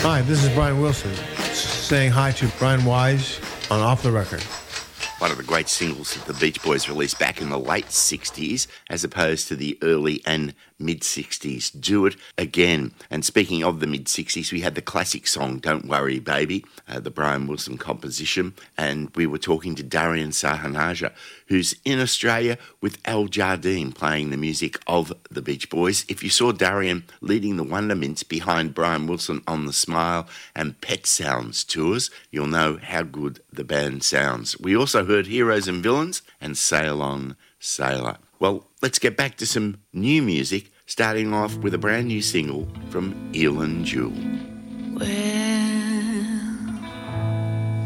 Hi, this is Brian Wilson saying hi to Brian Wise on Off the Record. One of the great singles that the Beach Boys released back in the late 60s as opposed to the early and mid-60s. Do It Again. And speaking of the mid-60s, we had the classic song Don't Worry Baby, the Brian Wilson composition, and we were talking to Darian Sahanaja, who's in Australia with Al Jardine playing the music of the Beach Boys. If you saw Darian leading the Wonder Mints behind Brian Wilson on the Smile and Pet Sounds tours, you'll know how good the band sounds. We also heard Heroes and Villains and Sail On, Sailor. Well, let's get back to some new music, starting off with a brand new single from Eilean Jewell. Where